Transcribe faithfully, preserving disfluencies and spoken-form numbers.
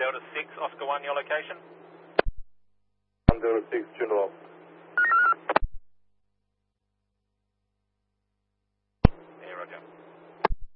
Delta six, Oscar one, your location? one Delta six, Joondalup.